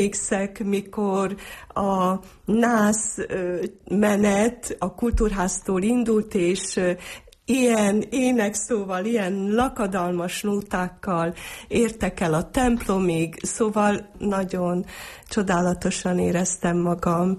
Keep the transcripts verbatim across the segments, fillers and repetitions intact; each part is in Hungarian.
Emlékszek, mikor a nász menet a Kultúrháztól indult, és ilyen énekszóval, ilyen lakadalmas nótákkal értek el a templomig, szóval nagyon csodálatosan éreztem magam.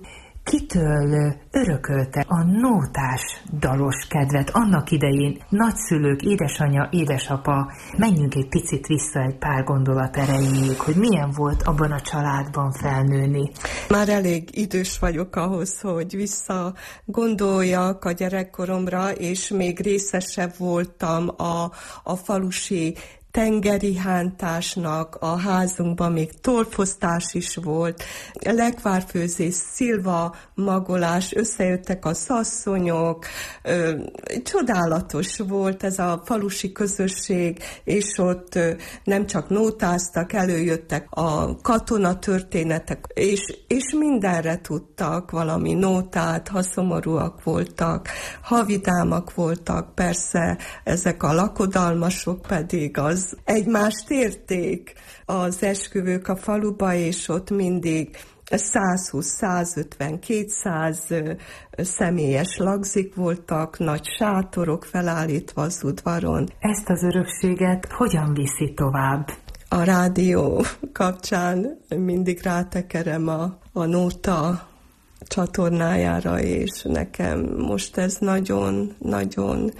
Kitől örökölte a nótás dalos kedvet? Annak idején nagyszülők, édesanyja, édesapa, menjünk egy picit vissza egy pár gondolat erejéig, hogy milyen volt abban a családban felnőni. Már elég idős vagyok ahhoz, hogy visszagondoljak a gyerekkoromra, és még részesebb voltam a, a falusi tengeri hántásnak, a házunkban még torfosztás is volt, lekvárfőzés, szilva magolás, összejöttek a szasszonyok, ö, csodálatos volt ez a falusi közösség, és ott ö, nem csak nótáztak, előjöttek a katonatörténetek, és, és mindenre tudtak valami nótát, ha szomorúak voltak, ha vidámak voltak, persze ezek a lakodalmasok pedig az egymást érték az esküvők a faluba, és ott mindig százhúsz, százötven, kétszáz személyes lagzik voltak, nagy sátorok felállítva az udvaron. Ezt az örökséget hogyan viszi tovább? A rádió kapcsán mindig rátekerem a, a nóta csatornájára, és nekem most ez nagyon-nagyon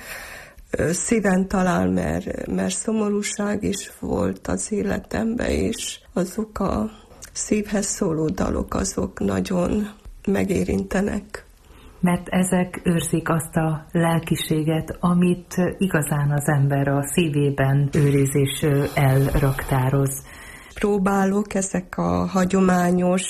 szíven talál, mert, mert szomorúság is volt az életemben, és azok a szívhez szóló dalok, azok nagyon megérintenek. Mert ezek őrzik azt a lelkiséget, amit igazán az ember a szívében őriz és elraktároz. Próbálok ezek a hagyományos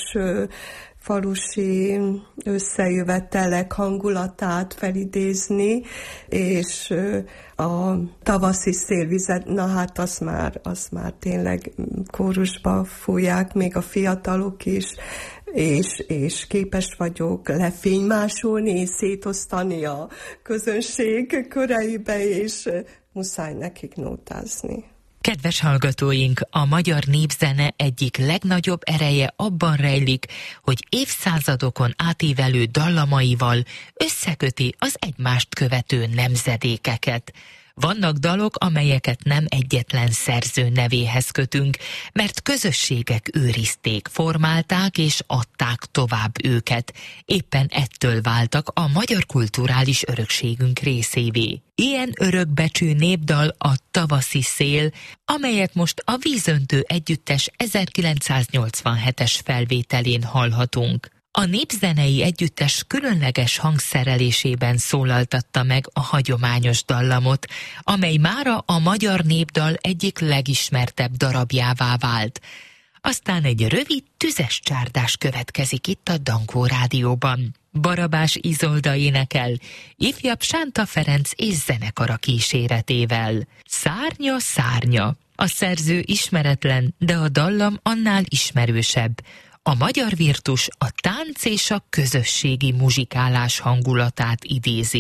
falusi összejövetelek hangulatát felidézni, és a tavaszi szélvizet, na hát azt már, azt már tényleg kórusba fújják, még a fiatalok is, és, és képes vagyok lefénymásolni és szétosztani a közönség köreibe, és muszáj nekik nótázni. Kedves hallgatóink, a magyar népzene egyik legnagyobb ereje abban rejlik, hogy évszázadokon átívelő dallamaival összeköti az egymást követő nemzedékeket. Vannak dalok, amelyeket nem egyetlen szerző nevéhez kötünk, mert közösségek őrizték, formálták és adták tovább őket. Éppen ettől váltak a magyar kulturális örökségünk részévé. Ilyen örökbecsű népdal a Tavaszi szél, amelyet most a Vízöntő Együttes ezerkilencszáznyolcvanhetes felvételén hallhatunk. A Népzenei Együttes különleges hangszerelésében szólaltatta meg a hagyományos dallamot, amely mára a magyar népdal egyik legismertebb darabjává vált. Aztán egy rövid, tüzes csárdás következik itt a Dankó Rádióban. Barabás Izolda énekel, ifjabb Sánta Ferenc és zenekara kíséretével. Szárnya, szárnya. A szerző ismeretlen, de a dallam annál ismerősebb. A magyar virtus a tánc és a közösségi muzsikálás hangulatát idézi.